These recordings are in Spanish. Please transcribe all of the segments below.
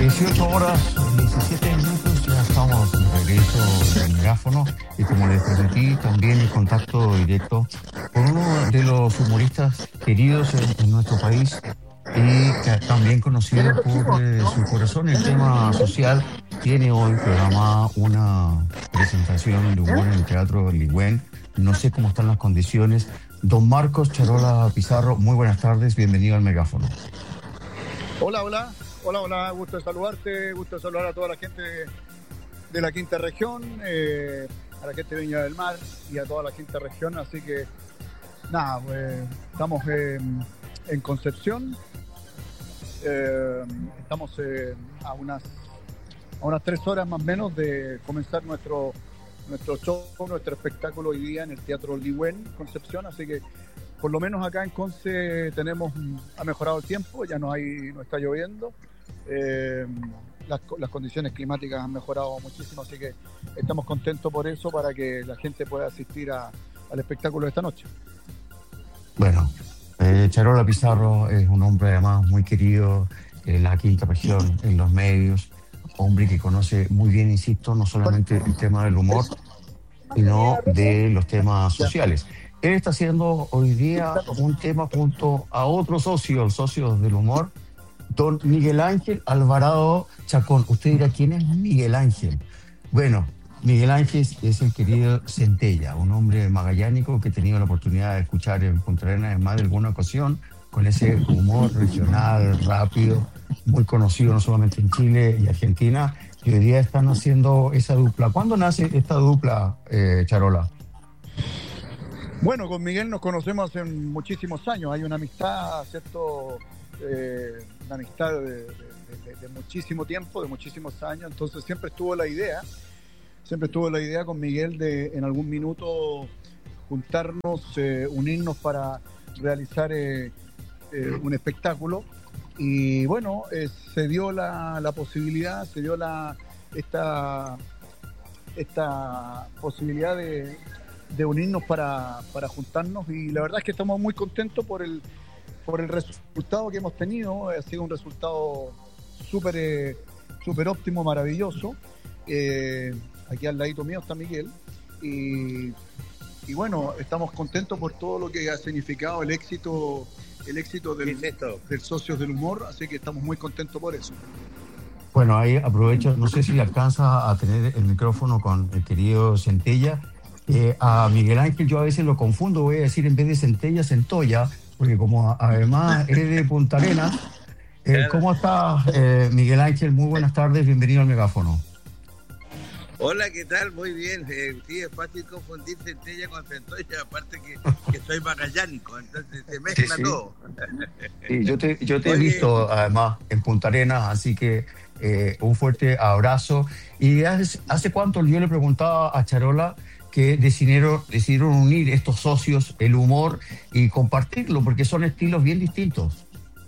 18:17, ya estamos de regreso del megáfono y como les prometí también el contacto directo con uno de los humoristas queridos en nuestro país y que también conocido por su corazón en el tema social. Tiene hoy programada una presentación de humor en el Teatro Ligüen. No sé cómo están las condiciones. Don Marcos Charola Pizarro, muy buenas tardes, bienvenido al megáfono. Hola, gusto de saludarte, gusto de saludar a toda la gente de la quinta región, a la gente de Viña del Mar y a toda la quinta región, así que nada, pues, estamos en Concepción, estamos a unas 3 horas más o menos de comenzar nuestro show, nuestro espectáculo hoy día en el Teatro Ligüen, Concepción, así que por lo menos acá en Conce ha mejorado el tiempo, ya no está lloviendo, las condiciones climáticas han mejorado muchísimo, así que estamos contentos por eso, para que la gente pueda asistir al espectáculo de esta noche. Bueno, Charola Pizarro es un hombre además muy querido en la quinta región, en los medios, hombre que conoce muy bien, insisto, no solamente el tema del humor, sino de los temas sociales. Él está haciendo hoy día un tema junto a otros socios del humor, don Miguel Ángel Alvarado Chacón. Usted dirá, ¿quién es Miguel Ángel? Bueno, Miguel Ángel es el querido Centella, un hombre magallánico que he tenido la oportunidad de escuchar en Punta Arenas en más de alguna ocasión, con ese humor regional, rápido, muy conocido no solamente en Chile y Argentina, y hoy día están haciendo esa dupla. ¿Cuándo nace esta dupla, Charola? Bueno, con Miguel nos conocemos hace muchísimos años, hay una amistad, ¿cierto? Una amistad de muchísimo tiempo, de muchísimos años, entonces siempre estuvo la idea con Miguel de en algún minuto juntarnos, unirnos para realizar un espectáculo, y bueno, se dio la posibilidad, esta posibilidad de unirnos para juntarnos, y la verdad es que estamos muy contentos por el resultado que hemos tenido. Ha sido un resultado súper óptimo, maravilloso. Aquí al ladito mío está Miguel, y bueno, estamos contentos por todo lo que ha significado el éxito del Socios del Humor, así que estamos muy contentos por eso. Bueno, ahí aprovecho, no sé si le alcanza a tener el micrófono con el querido Centella. A Miguel Ángel yo a veces lo confundo, voy a decir en vez de Centella, Centolla, porque como además es de Punta Arenas. ¿Cómo está, Miguel Ángel? Muy buenas tardes, bienvenido al megáfono. Hola, ¿qué tal? Muy bien. Sí, es fácil confundir Centella con Centolla, aparte que soy magallánico, entonces se mezcla todo. Sí, yo te he visto además en Punta Arenas, así que un fuerte abrazo. ¿Y hace cuánto yo le preguntaba a Charola que decidieron unir estos socios, el humor, y compartirlo, porque son estilos bien distintos?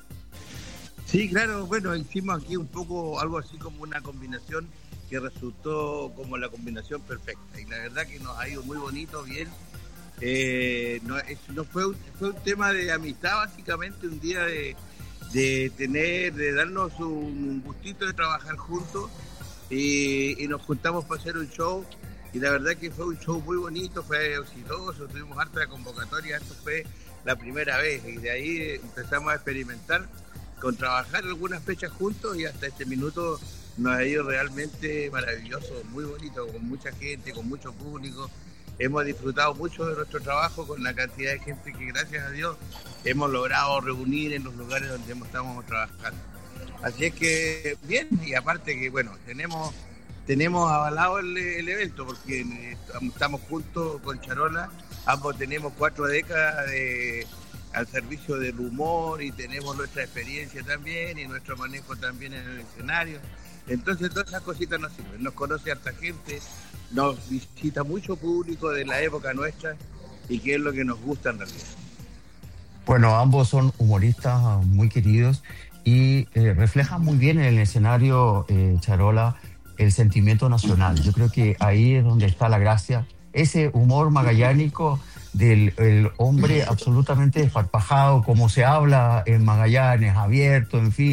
Sí, claro, bueno, hicimos aquí un poco algo así como una combinación que resultó como la combinación perfecta, y la verdad que nos ha ido muy bonito, bien. No fue un tema de amistad, básicamente un día de darnos un gustito de trabajar juntos, y nos juntamos para hacer un show, y la verdad que fue un show muy bonito, fue exitoso, tuvimos harta convocatoria, esto fue la primera vez, y de ahí empezamos a experimentar con trabajar algunas fechas juntos, y hasta este minuto nos ha ido realmente maravilloso, muy bonito, con mucha gente, con mucho público. Hemos disfrutado mucho de nuestro trabajo con la cantidad de gente que, gracias a Dios, hemos logrado reunir en los lugares donde estamos trabajando. Así es que bien, y aparte que, bueno, tenemos avalado el evento, porque estamos juntos con Charola, ambos tenemos 4 décadas al servicio del humor, y tenemos nuestra experiencia también, y nuestro manejo también en el escenario. Entonces todas esas cositas nos sirven, nos conoce harta gente, nos visita mucho público de la época nuestra, y que es lo que nos gusta en realidad. Bueno, ambos son humoristas muy queridos y reflejan muy bien en el escenario, Charola, el sentimiento nacional. Yo creo que ahí es donde está la gracia, ese humor magallánico del hombre absolutamente desparpajado, como se habla en Magallanes, abierto, en fin,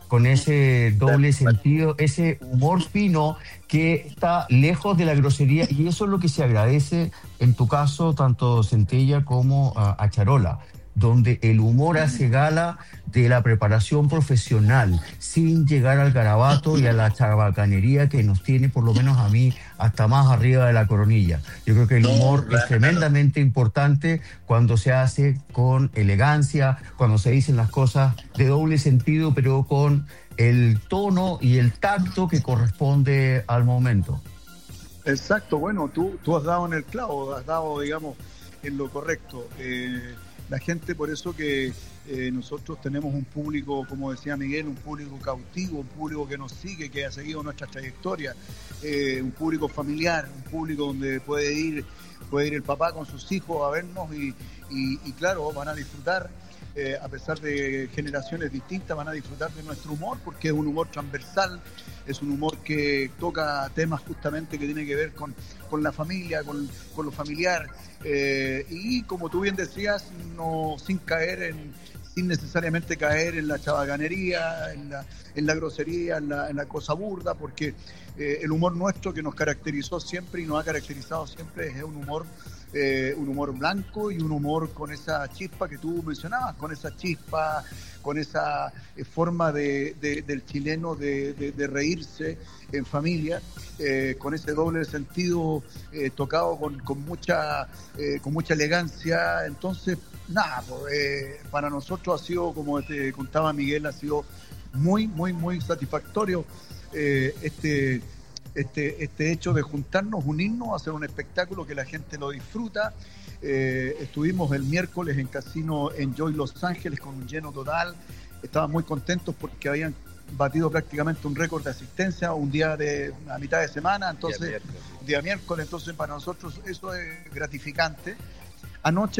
con ese doble sentido, ese humor fino que está lejos de la grosería, y eso es lo que se agradece en tu caso, tanto Centella como a Charola, donde el humor hace gala de la preparación profesional, sin llegar al garabato y a la chabacanería que nos tiene, por lo menos a mí, hasta más arriba de la coronilla. Yo creo que el humor es tremendamente importante cuando se hace con elegancia, cuando se dicen las cosas de doble sentido, pero con el tono y el tacto que corresponde al momento. Exacto, bueno, tú has dado en el clavo, has dado, digamos, en lo correcto. La gente, por eso que nosotros tenemos un público, como decía Miguel, un público cautivo, un público que nos sigue, que ha seguido nuestra trayectoria, un público familiar, un público donde puede ir el papá con sus hijos a vernos y claro, van a disfrutar, a pesar de generaciones distintas, van a disfrutar de nuestro humor, porque es un humor transversal, es un humor que toca temas justamente que tienen que ver con la familia, con lo familiar, y como tú bien decías, no sin necesariamente caer en la chabacanería, en la grosería, en la cosa burda, porque el humor nuestro que nos caracterizó siempre y nos ha caracterizado siempre es un humor blanco y un humor con esa chispa que tú mencionabas, con esa chispa, con esa forma del chileno de reírse en familia, con ese doble sentido tocado con mucha elegancia. Entonces, nada, para nosotros ha sido, como te contaba Miguel, ha sido muy, muy, muy satisfactorio este hecho de juntarnos, unirnos, hacer un espectáculo que la gente lo disfruta. Estuvimos el miércoles en Casino Enjoy Los Ángeles con un lleno total. Estaban muy contentos porque habían batido prácticamente un récord de asistencia un día a mitad de semana, entonces día miércoles, entonces para nosotros eso es gratificante. Anoche